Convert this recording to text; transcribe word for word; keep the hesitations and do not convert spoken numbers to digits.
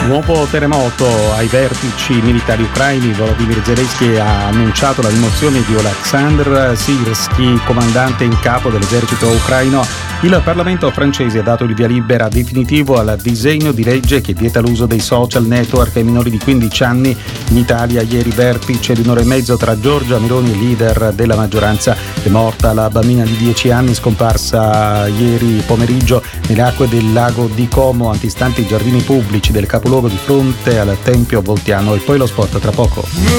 Nuovo terremoto ai vertici militari ucraini. Volodymyr Zelensky ha annunciato la rimozione di Oleksandr Syrskyi, comandante in capo dell'esercito ucraino. Il Parlamento francese ha dato il via libera definitivo al disegno di legge che vieta l'uso dei social network ai minori di quindici anni. In Italia ieri vertice di un'ora e mezzo tra Giorgia Meloni, leader della maggioranza. È morta la bambina di dieci anni scomparsa ieri pomeriggio nelle acque del lago di Como, antistanti i giardini pubblici del capoluogo di fronte al Tempio Voltiano. E poi lo sport tra poco.